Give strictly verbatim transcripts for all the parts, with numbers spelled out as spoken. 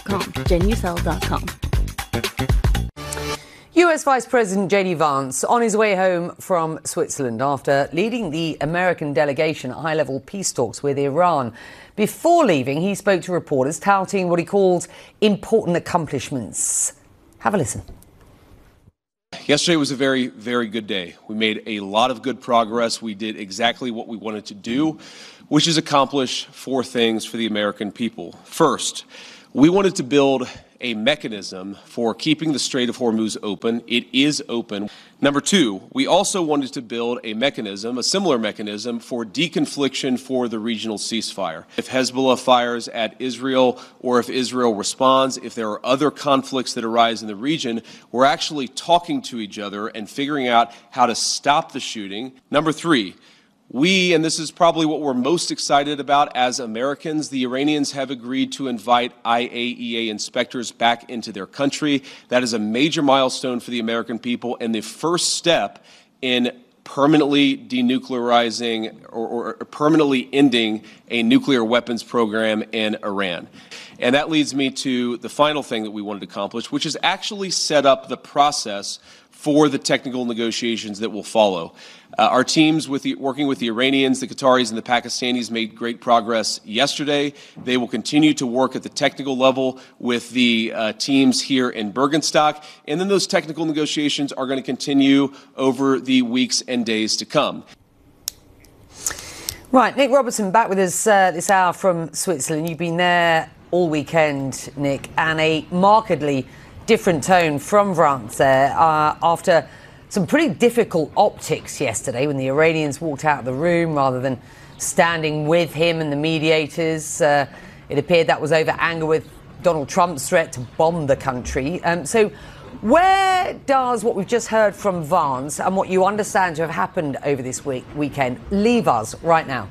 com. Genucel dot com. U S Vice President J D Vance on his way home from Switzerland after leading the American delegation at high-level peace talks with Iran. Before leaving, he spoke to reporters touting what he called important accomplishments. Have a listen. Yesterday was a very, very good day. We made a lot of good progress. We did exactly what we wanted to do, which is accomplish four things for the American people. First, we wanted to build a mechanism for keeping the Strait of Hormuz open. It is open. Number two, we also wanted to build a mechanism, a similar mechanism, for deconfliction for the regional ceasefire. If Hezbollah fires at Israel or if Israel responds, if there are other conflicts that arise in the region, we're actually talking to each other and figuring out how to stop the shooting. Number three, we, and this is probably what we're most excited about as Americans, the Iranians have agreed to invite I A E A inspectors back into their country. That is a major milestone for the American people and the first step in permanently denuclearizing or, or permanently ending a nuclear weapons program in Iran. And that leads me to the final thing that we wanted to accomplish, which is actually set up the process for the technical negotiations that will follow. Uh, our teams with the, working with the Iranians, the Qataris, and the Pakistanis made great progress yesterday. They will continue to work at the technical level with the uh, teams here in Bergenstock, and then those technical negotiations are going to continue over the weeks and days to come. Right, Nick Robertson back with us uh, this hour from Switzerland. You've been there all weekend, Nick, and a markedly different tone from Vance there uh, after some pretty difficult optics yesterday when the Iranians walked out of the room rather than standing with him and the mediators. Uh, it appeared that was over anger with Donald Trump's threat to bomb the country. Um, so where does what we've just heard from Vance and what you understand to have happened over this week weekend leave us right now?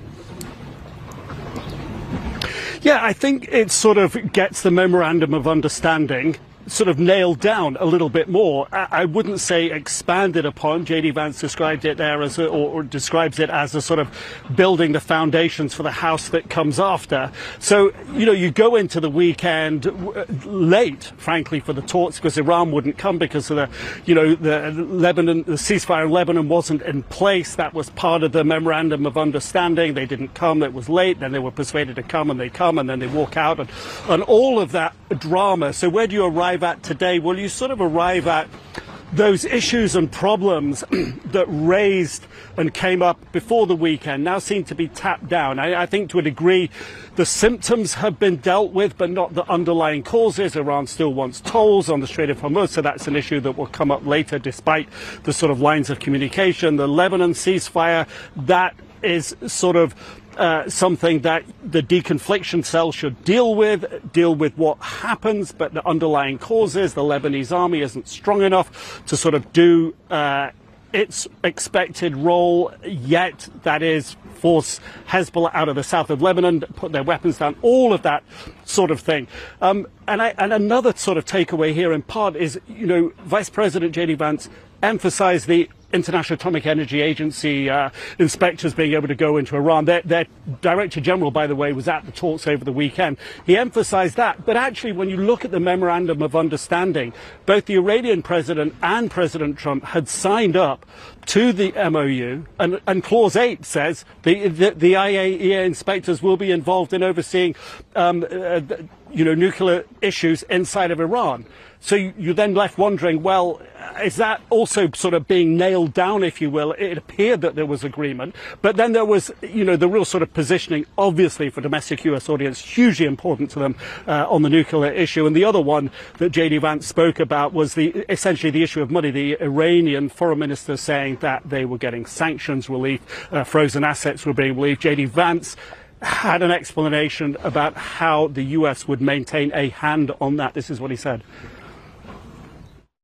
Yeah, I think it sort of gets the memorandum of understanding sort of nailed down a little bit more. I wouldn't say expanded upon. J D Vance described it there as a, or, or describes it as a sort of building the foundations for the house that comes after. So, you know, you go into the weekend late, frankly, for the talks because Iran wouldn't come because of the, you know, the Lebanon, the ceasefire in Lebanon wasn't in place. That was part of the memorandum of understanding. They didn't come. It was late. Then they were persuaded to come and they come and then they walk out and, and all of that drama. So where do you arrive at today? Well, you sort of arrive at those issues and problems that raised and came up before the weekend now seem to be tapped down. I, I think to a degree the symptoms have been dealt with, but not the underlying causes. Iran still wants tolls on the Strait of Hormuz, so that's an issue that will come up later despite the sort of lines of communication. The Lebanon ceasefire, that is sort of Uh, something that the deconfliction cell should deal with, deal with what happens, but the underlying causes. The Lebanese army isn't strong enough to sort of do uh, its expected role yet, that is, force Hezbollah out of the south of Lebanon, put their weapons down, all of that sort of thing. Um, and, I, and another sort of takeaway here in part is, you know, Vice President J D Vance emphasized the International Atomic Energy Agency uh, inspectors being able to go into Iran. Their, their Director General, by the way, was at the talks over the weekend. He emphasized that. But actually, when you look at the Memorandum of Understanding, both the Iranian president and President Trump had signed up to the M O U, and, and Clause eight says the, the, the I A E A inspectors will be involved in overseeing um, uh, you know, nuclear issues inside of Iran. So you're then left wondering, well, is that also sort of being nailed down, if you will? It appeared that there was agreement, but then there was, you know, the real sort of positioning, obviously for domestic U S audience, hugely important to them uh, on the nuclear issue. And the other one that J D Vance spoke about was the essentially the issue of money. The Iranian foreign minister saying that they were getting sanctions relief, uh, frozen assets were being relieved. J D Vance had an explanation about how the U S would maintain a hand on that. This is what he said.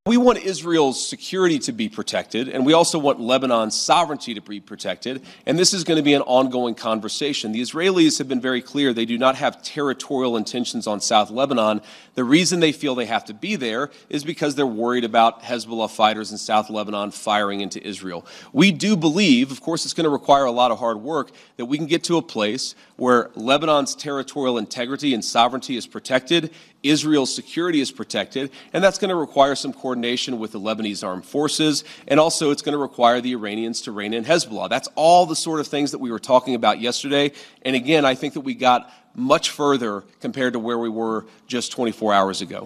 We want Israel's security to be protected, and we also want Lebanon's sovereignty to be protected, and this is going to be an ongoing conversation. The Israelis have been very clear they do not have territorial intentions on South Lebanon. The reason they feel they have to be there is because they're worried about Hezbollah fighters in South Lebanon firing into Israel. We do believe, of course it's going to require a lot of hard work, that we can get to a place where Lebanon's territorial integrity and sovereignty is protected, Israel's security is protected, and that's going to require some coordination with the Lebanese armed forces, and also it's going to require the Iranians to rein in Hezbollah. That's all the sort of things that we were talking about yesterday, and again, I think that we got much further compared to where we were just twenty-four hours ago.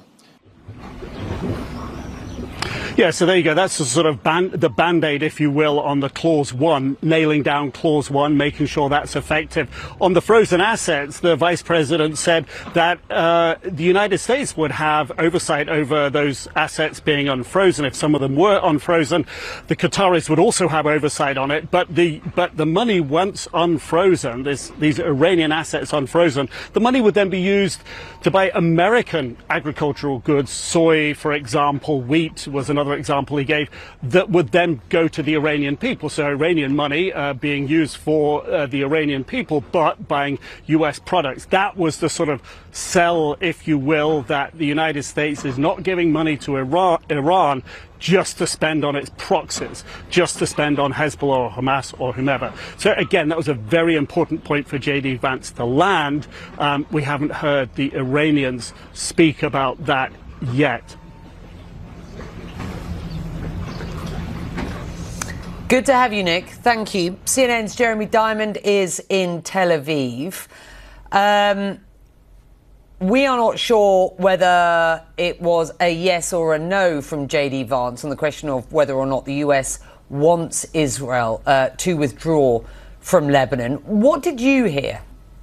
Yeah, so there you go. That's the sort of band, the band-aid, if you will, on the clause one, nailing down clause one, making sure that's effective. On the frozen assets, the vice president said that uh, the United States would have oversight over those assets being unfrozen. If some of them were unfrozen, the Qataris would also have oversight on it. But the but the money, once unfrozen, this, these Iranian assets unfrozen, the money would then be used to buy American agricultural goods, soy, for example, wheat was another example he gave, that would then go to the Iranian people. So Iranian money uh, being used for uh, the Iranian people, but buying U S products. That was the sort of sell, if you will, that the United States is not giving money to Iran, Iran just to spend on its proxies, just to spend on Hezbollah or Hamas or whomever. So again, that was a very important point for J D Vance to land. Um, we haven't heard the Iranians speak about that yet. Good to have you, Nick. Thank you. C N N's Jeremy Diamond is in Tel Aviv. Um, we are not sure whether it was a yes or a no from J D Vance on the question of whether or not the U S wants Israel uh, to withdraw from Lebanon. What did you hear?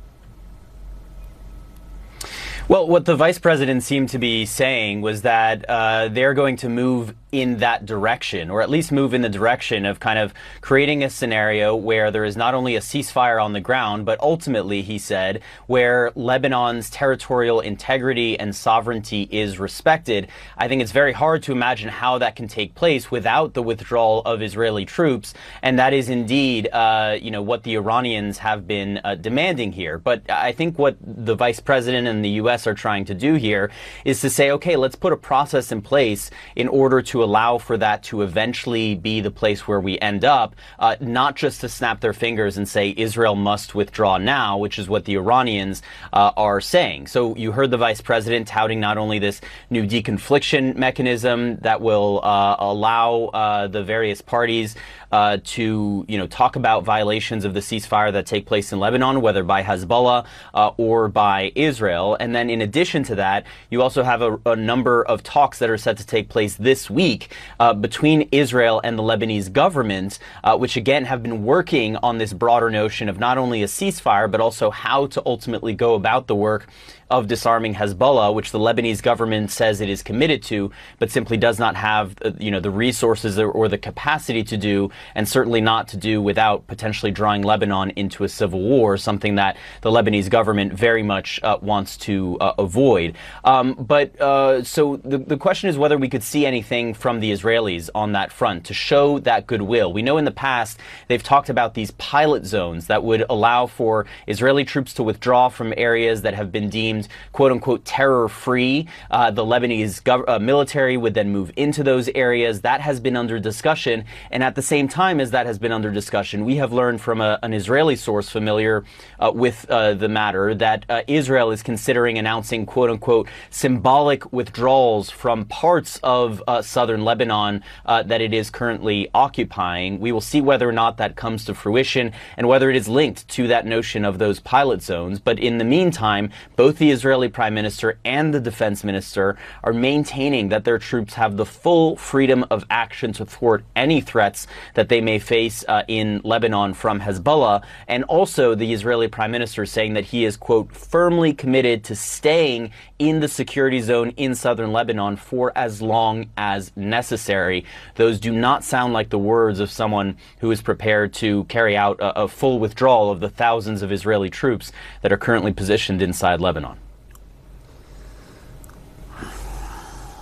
Well, what the vice president seemed to be saying was that uh, they're going to move in that direction, or at least move in the direction of kind of creating a scenario where there is not only a ceasefire on the ground, but ultimately, he said, where Lebanon's territorial integrity and sovereignty is respected. I think it's very hard to imagine how that can take place without the withdrawal of Israeli troops, and that is indeed, uh, you know, what the Iranians have been uh, demanding here. But I think what the vice president and the U S are trying to do here is to say, okay, let's put a process in place in order to allow for that to eventually be the place where we end up, uh, not just to snap their fingers and say Israel must withdraw now, which is what the Iranians uh, are saying. So you heard the vice president touting not only this new deconfliction mechanism that will uh, allow uh, the various parties uh, to, you know, talk about violations of the ceasefire that take place in Lebanon, whether by Hezbollah uh, or by Israel. And then in addition to that, you also have a, a number of talks that are set to take place this week uh, between Israel and the Lebanese government, uh, which again have been working on this broader notion of not only a ceasefire, but also how to ultimately go about the work of disarming Hezbollah, which the Lebanese government says it is committed to, but simply does not have, uh, you know, the resources or, or the capacity to do, and certainly not to do without potentially drawing Lebanon into a civil war, something that the Lebanese government very much uh, wants to uh, avoid. Um, but uh, so the, the question is whether we could see anything from the Israelis on that front to show that goodwill. We know in the past they've talked about these pilot zones that would allow for Israeli troops to withdraw from areas that have been deemed quote-unquote terror-free. Uh, the Lebanese gov- uh, military would then move into those areas. That has been under discussion. And at the same time as that has been under discussion, we have learned from a, an Israeli source familiar uh, with uh, the matter that uh, Israel is considering announcing quote-unquote symbolic withdrawals from parts of uh, southern Lebanon uh, that it is currently occupying. We will see whether or not that comes to fruition and whether it is linked to that notion of those pilot zones. But in the meantime, both the Israeli Prime Minister and the Defense Minister are maintaining that their troops have the full freedom of action to thwart any threats that they may face uh, in Lebanon from Hezbollah. And also the Israeli Prime Minister saying that he is, quote, firmly committed to staying in the security zone in southern Lebanon for as long as necessary. Those do not sound like the words of someone who is prepared to carry out a, a full withdrawal of the thousands of Israeli troops that are currently positioned inside Lebanon.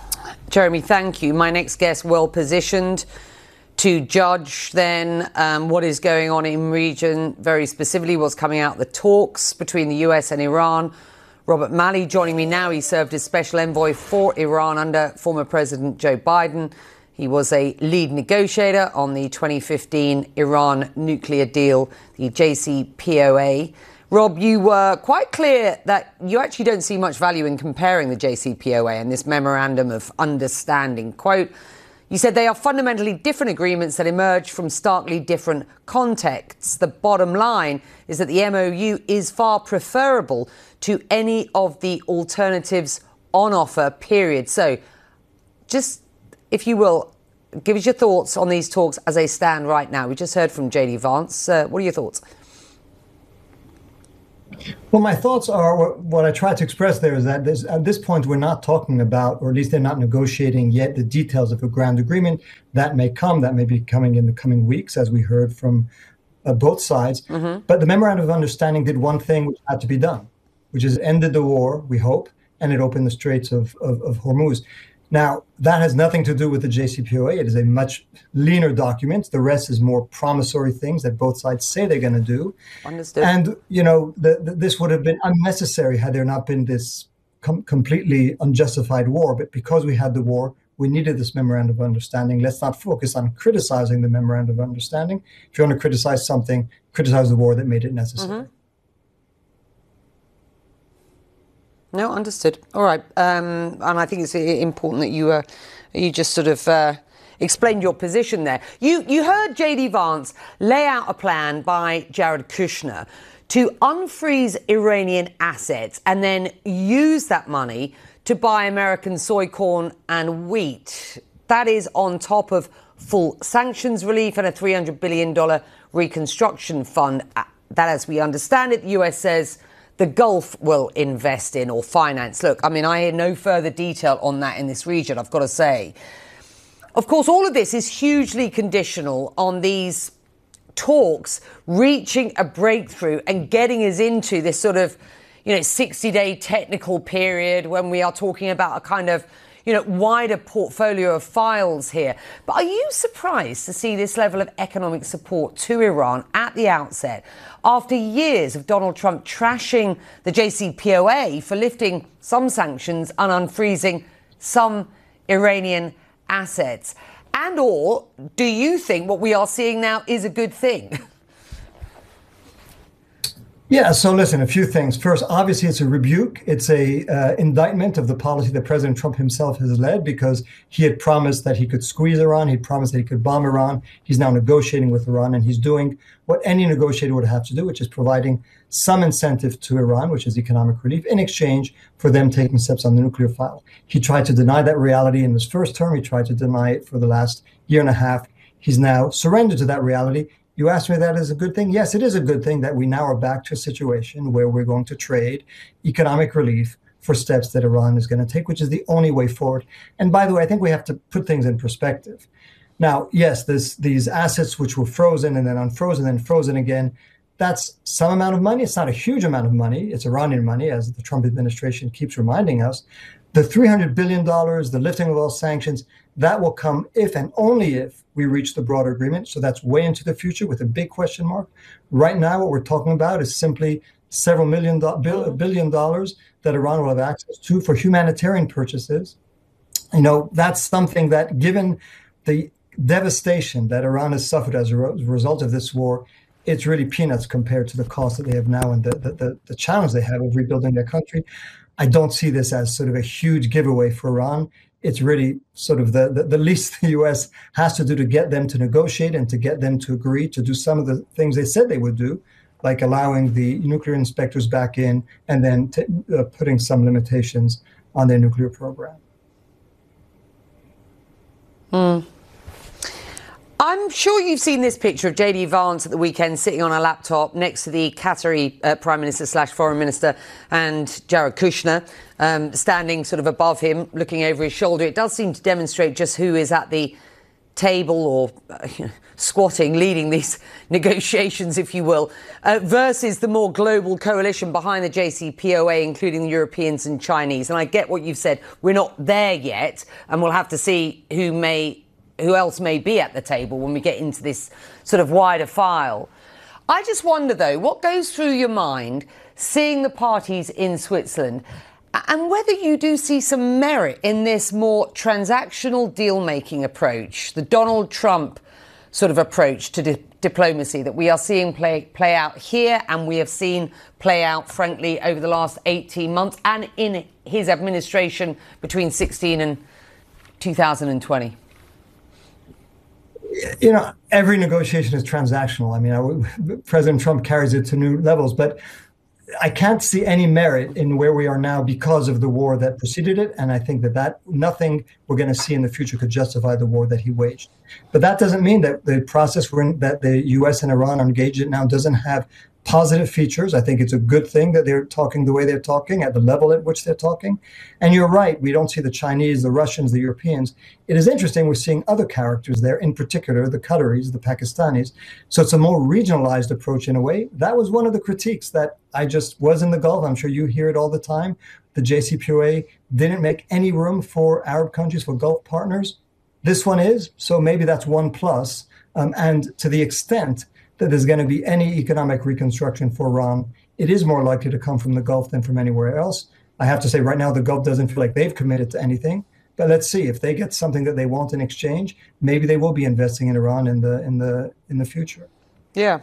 Jeremy, thank you. My next guest, well positioned to judge then um, what is going on in region, very specifically what's coming out of the talks between the U S and Iran. Robert Malley joining me now. He served as special envoy for Iran under former President Joe Biden. He was a lead negotiator on the twenty fifteen Iran nuclear deal, the J C P O A. Rob, you were quite clear that you actually don't see much value in comparing the J C P O A and this memorandum of understanding. Quote, you said they are fundamentally different agreements that emerge from starkly different contexts. The bottom line is that the M O U is far preferable to any of the alternatives on offer, period. So just, if you will, give us your thoughts on these talks as they stand right now. We just heard from J D Vance. Uh, what are your thoughts? Well, my thoughts are, what I tried to express there is that this, at this point, we're not talking about, or at least they're not negotiating yet, the details of a ground agreement. That may come, that may be coming in the coming weeks, as we heard from uh, both sides. Mm-hmm. But the memorandum of understanding did one thing which had to be done, which is ended the war, we hope, and it opened the Straits of, of, of Hormuz. Now, that has nothing to do with the J C P O A. It is a much leaner document. The rest is more promissory things that both sides say they're going to do. Understood. And, you know, the, the, this would have been unnecessary had there not been this com- completely unjustified war. But because we had the war, we needed this memorandum of understanding. Let's not focus on criticizing the memorandum of understanding. If you want to criticize something, criticize the war that made it necessary. Mm-hmm. No, understood. All right. Um, and I think it's important that you uh, you just sort of uh, explained your position there. You you heard J D Vance lay out a plan by Jared Kushner to unfreeze Iranian assets and then use that money to buy American soy, corn and wheat. That is on top of full sanctions relief and a three hundred billion dollars reconstruction fund. That, as we understand it, the U S says the Gulf will invest in or finance. Look, I mean, I hear no further detail on that in this region, I've got to say. Of course, all of this is hugely conditional on these talks reaching a breakthrough and getting us into this sort of, you know, sixty-day technical period when we are talking about a kind of, you know, wider portfolio of files here. But are you surprised to see this level of economic support to Iran at the outset after years of Donald Trump trashing the J C P O A for lifting some sanctions and unfreezing some Iranian assets? And or do you think what we are seeing now is a good thing? Yeah, so listen, a few things. First, obviously, it's a rebuke. It's a uh, indictment of the policy that President Trump himself has led, because he had promised that he could squeeze Iran. He promised that he could bomb Iran. He's now negotiating with Iran, and he's doing what any negotiator would have to do, which is providing some incentive to Iran, which is economic relief, in exchange for them taking steps on the nuclear file. He tried to deny that reality in his first term. He tried to deny it for the last year and a half. He's now surrendered to that reality. You asked me that is a good thing. Yes, it is a good thing that we now are back to a situation where we're going to trade economic relief for steps that Iran is going to take, which is the only way forward. And by the way, I think we have to put things in perspective. Now, yes, this, these assets which were frozen and then unfrozen and frozen again, that's some amount of money. It's not a huge amount of money. It's Iranian money, as the Trump administration keeps reminding us. The three hundred billion dollars, the lifting of all sanctions, that will come if and only if we reach the broader agreement. So that's way into the future with a big question mark. Right now, what we're talking about is simply several million do- bill- billion dollars that Iran will have access to for humanitarian purchases. You know, that's something that, given the devastation that Iran has suffered as a re- result of this war, it's really peanuts compared to the cost that they have now and the, the, the, the challenge they have of rebuilding their country. I don't see this as sort of a huge giveaway for Iran. It's really sort of the, the, the least the U S has to do to get them to negotiate and to get them to agree to do some of the things they said they would do, like allowing the nuclear inspectors back in and then t- uh, putting some limitations on their nuclear program. Hmm. I'm sure you've seen this picture of J D Vance at the weekend sitting on a laptop next to the Qatari uh, Prime Minister slash Foreign Minister and Jared Kushner, um, standing sort of above him, looking over his shoulder. It does seem to demonstrate just who is at the table or uh, you know, squatting, leading these negotiations, if you will, uh, versus the more global coalition behind the J C P O A, including the Europeans and Chinese. And I get what you've said. We're not there yet, and we'll have to see who may, who else may be at the table when we get into this sort of wider file. I just wonder, though, what goes through your mind seeing the parties in Switzerland, and whether you do see some merit in this more transactional deal-making approach, the Donald Trump sort of approach to di- diplomacy that we are seeing play, play out here, and we have seen play out, frankly, over the last eighteen months and in his administration between sixteen and two thousand twenty. You know, every negotiation is transactional. I mean, I, President Trump carries it to new levels, but I can't see any merit in where we are now because of the war that preceded it. And I think that, that nothing we're going to see in the future could justify the war that he waged. But that doesn't mean that the process we're in, that the U S and Iran are engaged in now doesn't have positive features. I think it's a good thing that they're talking the way they're talking, at the level at which they're talking. And you're right, we don't see the Chinese, the Russians, the Europeans. It is interesting, we're seeing other characters there, in particular the Qataris, the Pakistanis. So it's a more regionalized approach in a way. That was one of the critiques that I just was in the Gulf. I'm sure you hear it all the time. The J C P O A didn't make any room for Arab countries, for Gulf partners. This one is, so maybe that's one plus. Um, and to the extent that there's going to be any economic reconstruction for Iran, it is more likely to come from the Gulf than from anywhere else. I have to say right now, the Gulf doesn't feel like they've committed to anything, but let's see if they get something that they want in exchange, maybe they will be investing in Iran in the, in the, in the future. Yeah.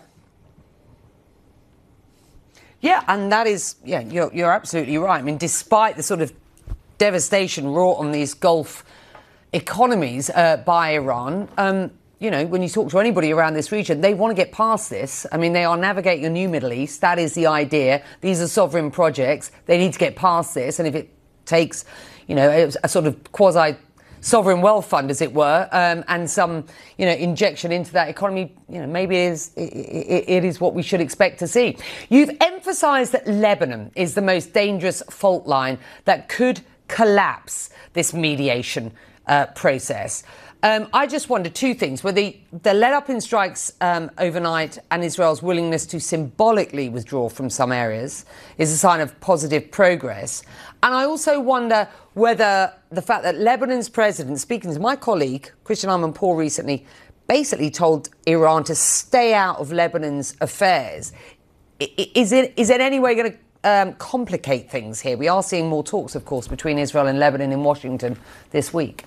Yeah. And that is, yeah, you're, you're absolutely right. I mean, despite the sort of devastation wrought on these Gulf economies uh, by Iran, um, you know, when you talk to anybody around this region, they want to get past this. I mean, they are navigating a new Middle East. That is the idea. These are sovereign projects. They need to get past this. And if it takes, you know, a, a sort of quasi-sovereign wealth fund, as it were, um, and some, you know, injection into that economy, you know, maybe it is, it, it, it is what we should expect to see. You've emphasised that Lebanon is the most dangerous fault line that could collapse this mediation uh, process. Um, I just wonder two things. Were the, the let-up in strikes um, overnight and Israel's willingness to symbolically withdraw from some areas is a sign of positive progress. And I also wonder whether the fact that Lebanon's president, speaking to my colleague, Christian Amanpour, recently, basically told Iran to stay out of Lebanon's affairs. Is it, is it in any way going to um, complicate things here? We are seeing more talks, of course, between Israel and Lebanon in Washington this week.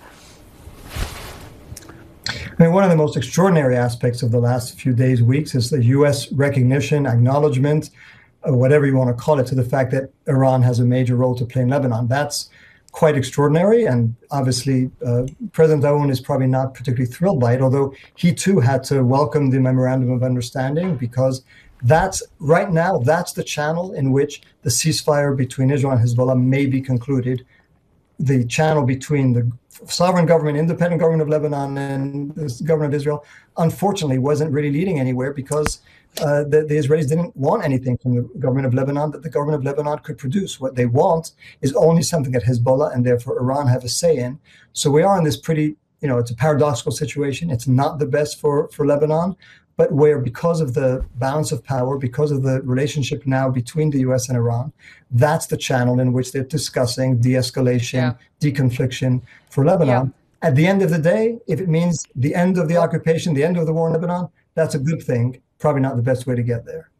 I mean, one of the most extraordinary aspects of the last few days, weeks, is the U S recognition, acknowledgement, uh, whatever you want to call it, to the fact that Iran has a major role to play in Lebanon. That's quite extraordinary. And obviously, uh, President Aoun is probably not particularly thrilled by it, although he too had to welcome the Memorandum of Understanding, because that's right now, that's the channel in which the ceasefire between Israel and Hezbollah may be concluded. The channel between the sovereign government, independent government of Lebanon, and the government of Israel, unfortunately, wasn't really leading anywhere because uh, the, the Israelis didn't want anything from the government of Lebanon that the government of Lebanon could produce. What they want is only something that Hezbollah and therefore Iran have a say in. So we are in this pretty, you know, it's a paradoxical situation. It's not the best for, for Lebanon, but where, because of the balance of power, because of the relationship now between the U S and Iran, that's the channel in which they're discussing de-escalation, yeah. deconfliction for Lebanon. Yeah. At the end of the day, if it means the end of the occupation, the end of the war in Lebanon, that's a good thing. Probably not the best way to get there.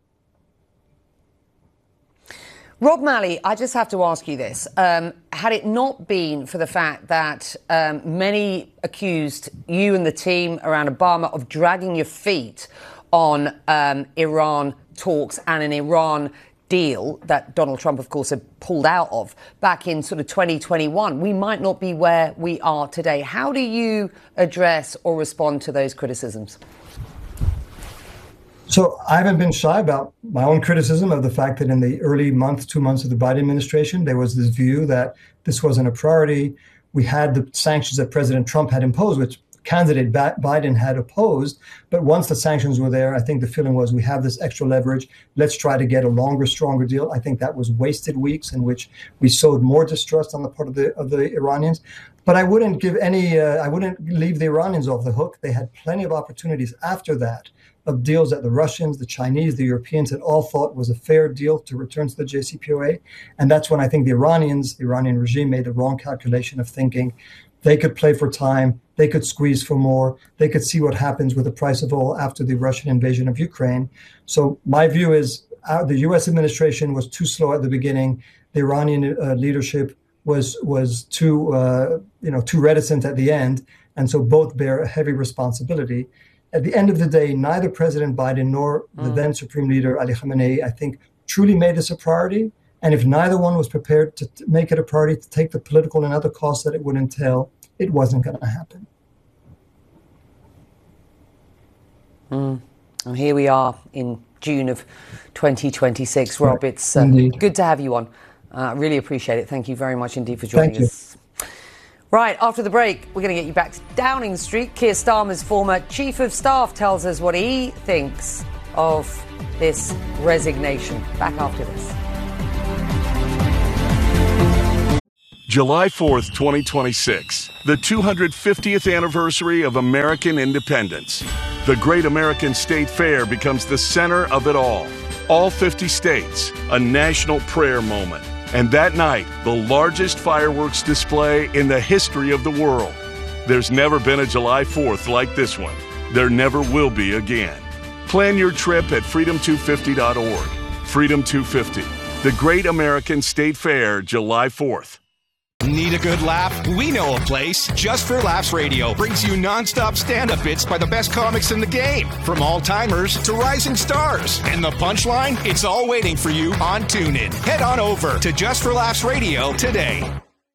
Rob Malley, I just have to ask you this. Um, had it not been for the fact that um, many accused you and the team around Obama of dragging your feet on um, Iran talks and an Iran deal that Donald Trump, of course, had pulled out of back in sort of twenty twenty-one, we might not be where we are today. How do you address or respond to those criticisms? So I haven't been shy about my own criticism of the fact that in the early month, two months of the Biden administration, there was this view that this wasn't a priority. We had the sanctions that President Trump had imposed, which candidate Biden had opposed. But once the sanctions were there, I think the feeling was we have this extra leverage. Let's try to get a longer, stronger deal. I think that was wasted weeks in which we sowed more distrust on the part of the of the Iranians. But I wouldn't give any, uh, I wouldn't leave the Iranians off the hook. They had plenty of opportunities after that of deals that the Russians, the Chinese, the Europeans had all thought was a fair deal to return to the J C P O A. And that's when I think the Iranians, the Iranian regime made the wrong calculation of thinking they could play for time, they could squeeze for more, they could see what happens with the price of oil after the Russian invasion of Ukraine. So my view is uh, the U S administration was too slow at the beginning. The Iranian uh, leadership was was too uh, you know too reticent at the end, and so both bear a heavy responsibility. At the end of the day, neither President Biden nor mm. the then Supreme Leader Ali Khamenei, I think, truly made this a priority. And if neither one was prepared to t- make it a priority, to take the political and other costs that it would entail, it wasn't going to happen. Mm. And here we are in June of twenty twenty-six. Rob, right. it's uh, good to have you on. I uh, really appreciate it. Thank you very much indeed for joining Thank us. You. Right, after the break, we're going to get you back to Downing Street. Keir Starmer's former Chief of Staff tells us what he thinks of this resignation. Back after this. July fourth, twenty twenty-six, the two hundred fiftieth anniversary of American independence. The Great American State Fair becomes the center of it all. All fifty states, a national prayer moment. And that night, the largest fireworks display in the history of the world. There's never been a July fourth like this one. There never will be again. Plan your trip at freedom two fifty dot org. Freedom two fifty, the Great American State Fair, July fourth. Need a good laugh? We know a place. Just for Laughs Radio brings you non-stop stand-up bits by the best comics in the game, from all-timers to rising stars. And the punchline? It's all waiting for you on TuneIn. Head on over to Just for Laughs Radio today.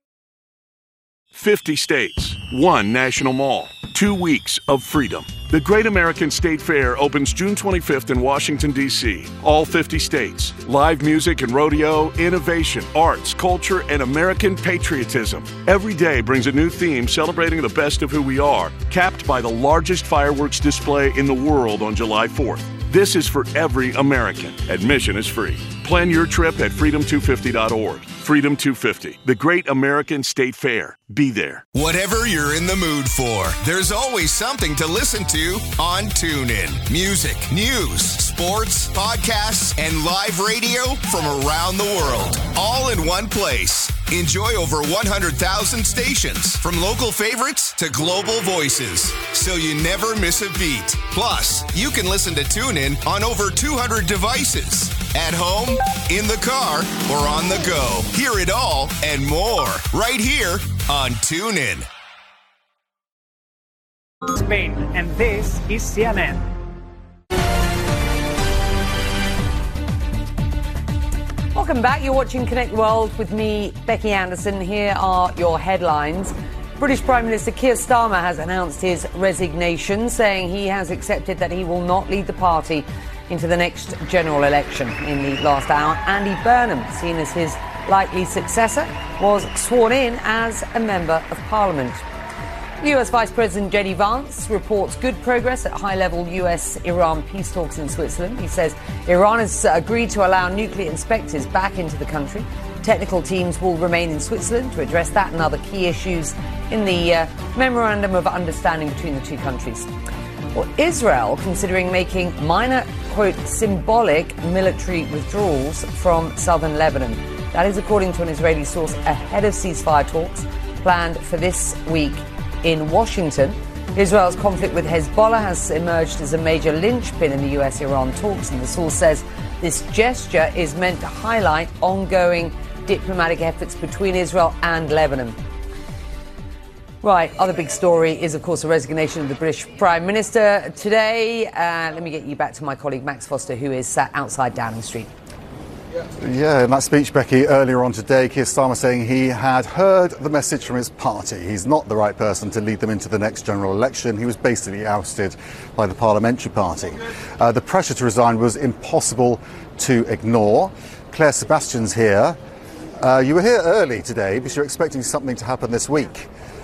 fifty states, one national mall, two weeks of freedom. The Great American State Fair opens June twenty-fifth in Washington, D C All fifty states. Live music and rodeo, innovation, arts, culture, and American patriotism. Every day brings a new theme celebrating the best of who we are, capped by the largest fireworks display in the world on July fourth. This is for every American. Admission is free. Plan your trip at freedom two fifty dot org. Freedom two fifty, the Great American State Fair. Be there. Whatever you're in the mood for, there's always something to listen to on TuneIn. Music, news, sports, podcasts, and live radio from around the world. All in one place. Enjoy over one hundred thousand stations, from local favorites to global voices, so you never miss a beat. Plus, you can listen to TuneIn on over two hundred devices. At home, in the car, or on the go. Hear it all and more right here on TuneIn. Spain, and this is C N N. Welcome back. You're watching Connect World with me, Becky Anderson. Here are your headlines. British Prime Minister Keir Starmer has announced his resignation, saying he has accepted that he will not lead the party into the next general election. In the last hour, Andy Burnham, seen as his likely successor, was sworn in as a Member of Parliament. U S Vice President J D Vance reports good progress at high-level U S-Iran peace talks in Switzerland. He says Iran has agreed to allow nuclear inspectors back into the country. Technical teams will remain in Switzerland to address that and other key issues in the uh, Memorandum of Understanding between the two countries. Well, Israel considering making minor, quote, symbolic military withdrawals from southern Lebanon. That is according to an Israeli source ahead of ceasefire talks planned for this week in Washington. Israel's conflict with Hezbollah has emerged as a major linchpin in the U S-Iran talks, and the source says this gesture is meant to highlight ongoing diplomatic efforts between Israel and Lebanon. Right, other big story is, of course, the resignation of the British Prime Minister today. Uh, let me get you back to my colleague Max Foster, who is sat outside Downing Street. Yeah, in that speech, Becky, earlier on today, Keir Starmer saying he had heard the message from his party. He's not the right person to lead them into the next general election. He was basically ousted by the parliamentary party. Uh, the pressure to resign was impossible to ignore. Claire Sebastian's here. Uh, you were here early today because you're expecting something to happen this week.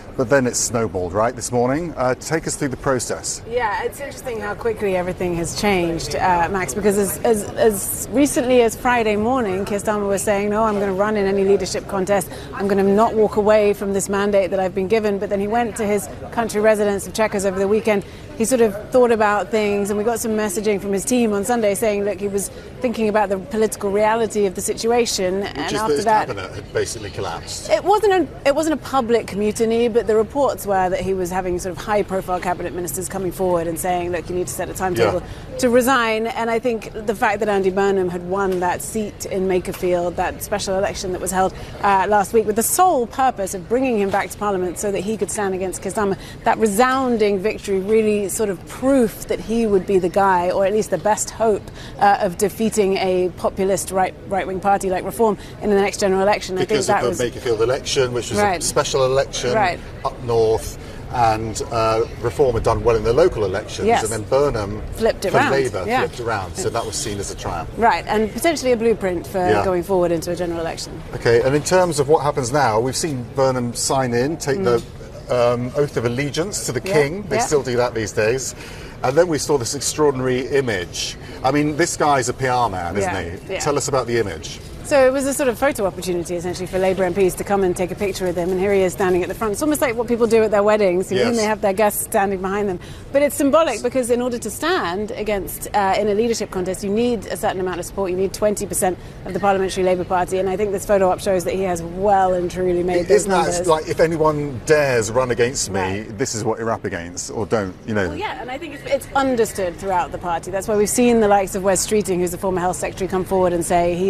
but then it snowballed, right, this morning. Uh, take us through the process. Yeah, it's interesting how quickly everything has changed, uh, Max, because as, as, as recently as Friday morning, Keir Starmer was saying, no, I'm going to run in any leadership contest. I'm going to not walk away from this mandate that I've been given. But then he went to his country residence of Chequers over the weekend. He sort of thought about things, and we got some messaging from his team on Sunday saying, look, he was thinking about the political reality of the situation. Which and is after that his that, cabinet had basically collapsed. It wasn't a it wasn't a public mutiny, but the reports were that he was having sort of high-profile cabinet ministers coming forward and saying, look, you need to set a timetable yeah. to resign. And I think the fact that Andy Burnham had won that seat in Makerfield, that special election that was held uh, last week, with the sole purpose of bringing him back to Parliament so that he could stand against Keir Starmer, that resounding victory really sort of proof that he would be the guy, or at least the best hope uh, of defeating a populist right, right-wing party like Reform in the next general election. Because I think that of the was Makerfield election, which was right. a special election right. up north, and uh, Reform had done well in the local elections, yes. and then Burnham flipped it for round. Labour yeah. flipped around, so that was seen as a triumph. Right, and potentially a blueprint for yeah. going forward into a general election. Okay, and in terms of what happens now, we've seen Burnham sign in, take mm. the um, oath of allegiance to the yeah. King. They yeah. still do that these days. And then we saw this extraordinary image. I mean, this guy's a P R man, isn't yeah. he? Yeah. Tell us about the image. So it was a sort of photo opportunity, essentially, for Labour M Ps to come and take a picture with him. And here he is standing at the front. It's almost like what people do at their weddings. You yes. know, they have their guests standing behind them. But it's symbolic because in order to stand against, uh, in a leadership contest, you need a certain amount of support. You need twenty percent of the Parliamentary Labour Party. And I think this photo op shows that he has well and truly made those Isn't numbers. that like, if anyone dares run against me, right. this is what you're up against, or don't, you know? Well, yeah, and I think it's, it's understood throughout the party. That's why we've seen the likes of Wes Streeting, who's the former Health Secretary, come forward and say he